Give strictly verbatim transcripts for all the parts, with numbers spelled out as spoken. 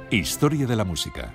Historia de la música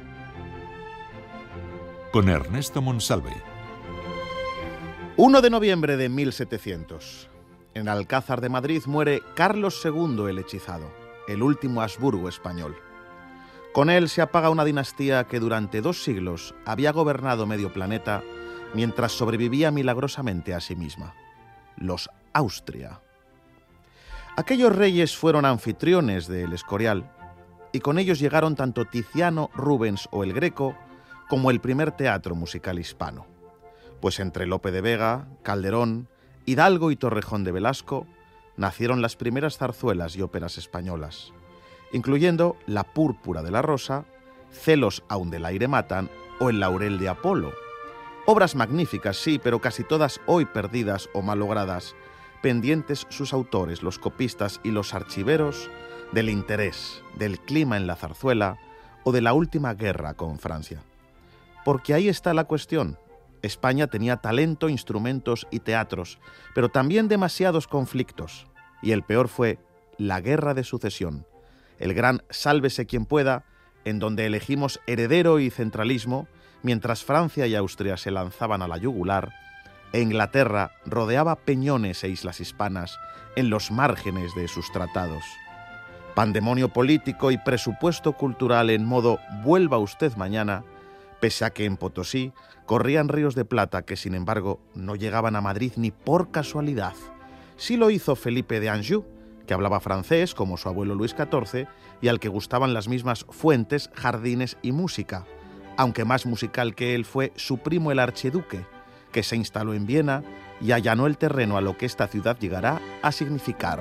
con Ernesto Monsalve. primero de noviembre de mil setecientos. En el Alcázar de Madrid muere Carlos segundo el Hechizado, el último Habsburgo español. Con él se apaga una dinastía que durante dos siglos había gobernado medio planeta mientras sobrevivía milagrosamente a sí misma, los Austria. Aquellos reyes fueron anfitriones del Escorial, y con ellos llegaron tanto Tiziano, Rubens o el Greco como el primer teatro musical hispano. Pues entre Lope de Vega, Calderón, Hidalgo y Torrejón de Velasco nacieron las primeras zarzuelas y óperas españolas, incluyendo La púrpura de la rosa, Celos aun del aire matan o El laurel de Apolo. Obras magníficas, sí, pero casi todas hoy perdidas o malogradas, pendientes sus autores, los copistas y los archiveros, del interés, del clima en la zarzuela o de la última guerra con Francia. Porque ahí está la cuestión. España tenía talento, instrumentos y teatros, pero también demasiados conflictos. Y el peor fue la Guerra de Sucesión, el gran sálvese quien pueda, en donde elegimos heredero y centralismo, mientras Francia y Austria se lanzaban a la yugular, e Inglaterra rodeaba peñones e islas hispanas en los márgenes de sus tratados. Pandemonio político y presupuesto cultural en modo vuelva usted mañana, pese a que en Potosí corrían ríos de plata que, sin embargo, no llegaban a Madrid ni por casualidad. Sí lo hizo Felipe de Anjou, que hablaba francés como su abuelo Luis catorce y al que gustaban las mismas fuentes, jardines y música, aunque más musical que él fue su primo el archiduque, que se instaló en Viena y allanó el terreno a lo que esta ciudad llegará a significar.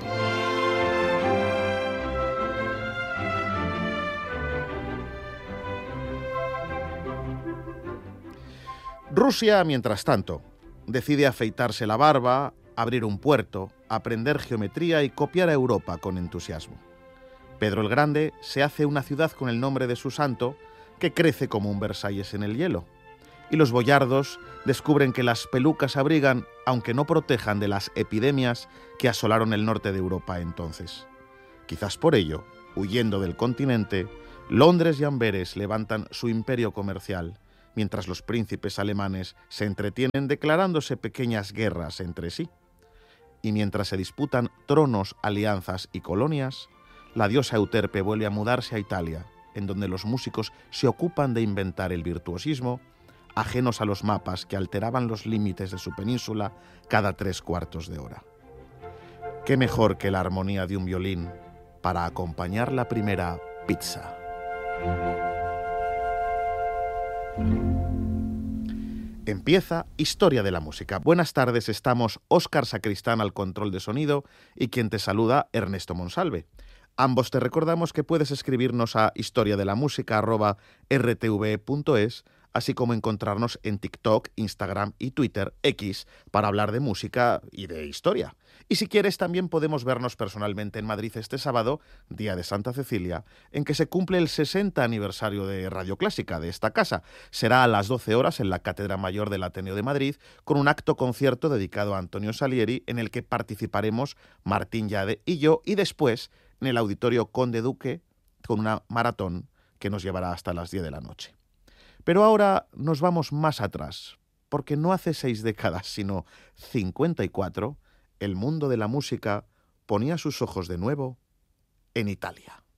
Rusia, mientras tanto, decide afeitarse la barba, abrir un puerto, aprender geometría y copiar a Europa con entusiasmo. Pedro el Grande se hace una ciudad con el nombre de su santo, que crece como un Versalles en el hielo. Y los boyardos descubren que las pelucas abrigan, aunque no protejan de las epidemias que asolaron el norte de Europa entonces. Quizás por ello, huyendo del continente, Londres y Amberes levantan su imperio comercial, mientras los príncipes alemanes se entretienen declarándose pequeñas guerras entre sí. Y mientras se disputan tronos, alianzas y colonias, la diosa Euterpe vuelve a mudarse a Italia, en donde los músicos se ocupan de inventar el virtuosismo, ajenos a los mapas que alteraban los límites de su península cada tres cuartos de hora. ¿Qué mejor que la armonía de un violín para acompañar la primera pizza? Empieza Historia de la Música. Buenas tardes, estamos Óscar Sacristán al control de sonido y quien te saluda, Ernesto Monsalve. Ambos te recordamos que puedes escribirnos a historiadelamusica arroba r t v punto es, así como encontrarnos en TikTok, Instagram y Twitter, X, para hablar de música y de historia. Y si quieres, también podemos vernos personalmente en Madrid este sábado, día de Santa Cecilia, en que se cumple el sesenta aniversario de Radio Clásica de esta casa. Será a las doce horas en la Cátedra Mayor del Ateneo de Madrid, con un acto concierto dedicado a Antonio Salieri, en el que participaremos Martín Yade y yo, y después en el Auditorio Conde Duque, con una maratón que nos llevará hasta las diez de la noche. Pero ahora nos vamos más atrás, porque no hace seis décadas, sino cincuenta y cuatro, el mundo de la música ponía sus ojos de nuevo en Italia.